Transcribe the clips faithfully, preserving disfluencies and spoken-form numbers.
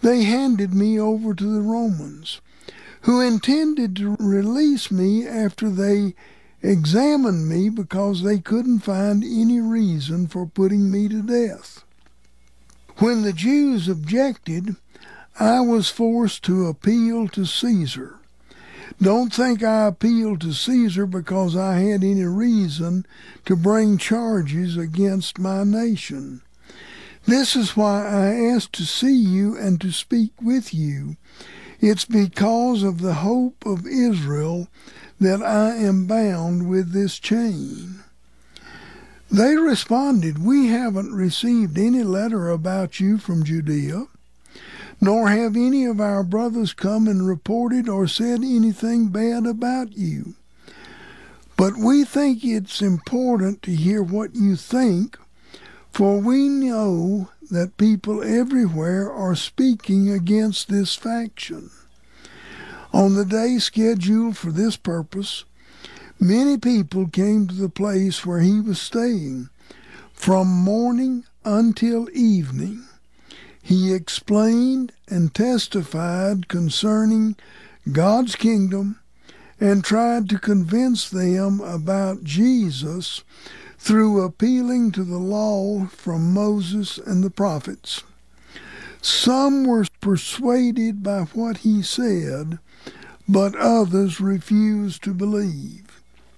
they handed me over to the Romans, who intended to release me after they examined me because they couldn't find any reason for putting me to death. When the Jews objected, I was forced to appeal to Caesar. Don't think I appealed to Caesar because I had any reason to bring charges against my nation. This is why I asked to see you and to speak with you. It's because of the hope of Israel that I am bound with this chain. They responded, we haven't received any letter about you from Judea, nor have any of our brothers come and reported or said anything bad about you. But we think it's important to hear what you think, for we know that people everywhere are speaking against this faction. On the day scheduled for this purpose, many people came to the place where he was staying. From morning until evening, he explained and testified concerning God's kingdom and tried to convince them about Jesus through appealing to the law from Moses and the prophets. Some were persuaded by what he said, but others refused to believe.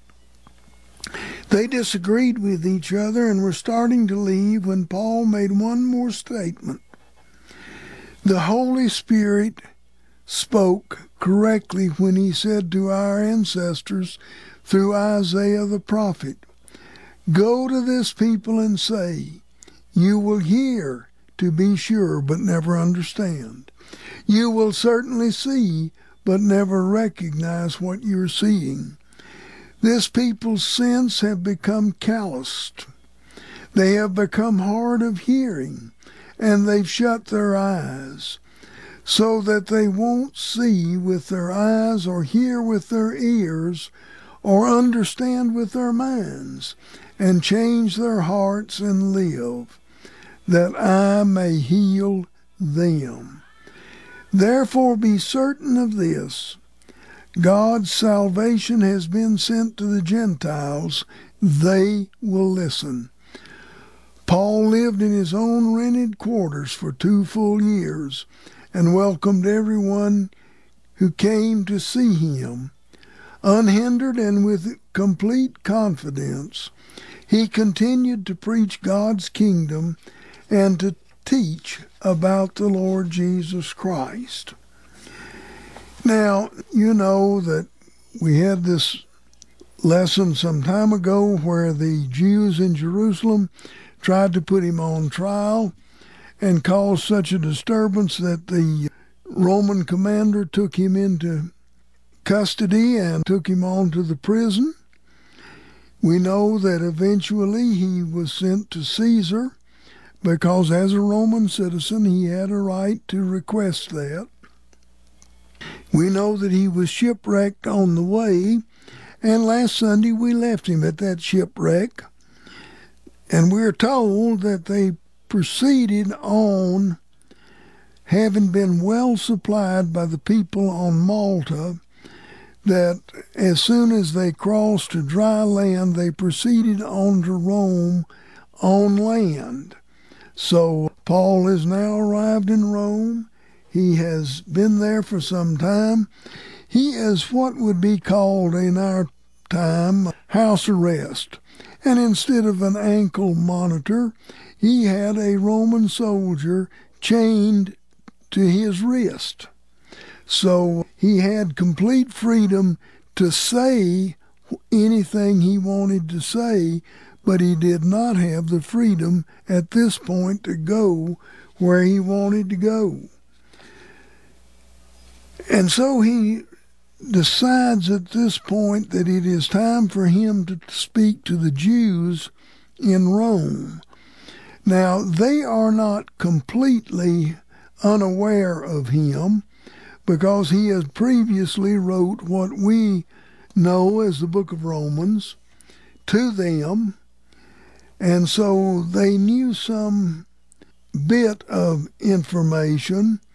They disagreed with each other and were starting to leave when Paul made one more statement. The Holy Spirit spoke correctly when he said to our ancestors through Isaiah the prophet, "Go to this people and say, you will hear, to be sure, but never understand. You will certainly see, but never recognize what you're seeing. This people's senses have become calloused. They have become hard of hearing, and they've shut their eyes, so that they won't see with their eyes or hear with their ears or understand with their minds, and change their hearts and live, that I may heal them. Therefore be certain of this, God's salvation has been sent to the Gentiles. They will listen." Paul lived in his own rented quarters for two full years and welcomed everyone who came to see him. Unhindered and with complete confidence, he continued to preach God's kingdom and to teach about the Lord Jesus Christ. Now, you know that we had this lesson some time ago where the Jews in Jerusalem tried to put him on trial and caused such a disturbance that the Roman commander took him into custody and took him on to the prison. We know that eventually he was sent to Caesar because as a Roman citizen he had a right to request that. We know that he was shipwrecked on the way, and last Sunday we left him at that shipwreck. And we're told that they proceeded on, having been well supplied by the people on Malta, that as soon as they crossed to dry land, they proceeded on to Rome on land. So Paul has now arrived in Rome. He has been there for some time. He is what would be called in our time house arrest. And instead of an ankle monitor, he had a Roman soldier chained to his wrist. So he had complete freedom to say anything he wanted to say, but he did not have the freedom at this point to go where he wanted to go. And so he decides at this point that it is time for him to speak to the Jews in Rome. Now, they are not completely unaware of him because he has previously wrote what we know as the book of Romans to them, and so they knew some bit of information